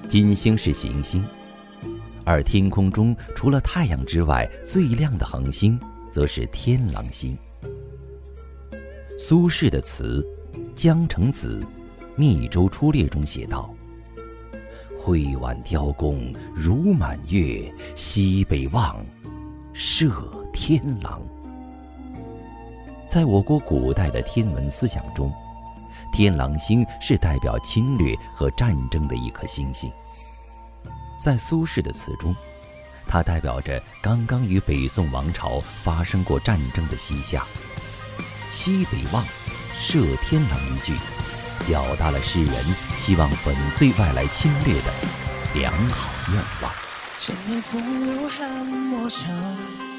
金星是行星，而天空中除了太阳之外最亮的恒星则是天狼星。苏轼的词《江城子·密州出猎》中写道：挥挽雕弓如满月，西北望，射天狼。在我国古代的天文思想中，天狼星是代表侵略和战争的一颗星星。在苏轼的词中，它代表着刚刚与北宋王朝发生过战争的西夏。西北望，射天狼一句，表达了诗人希望粉碎外来侵略的良好愿望。 千年风流汉莫测，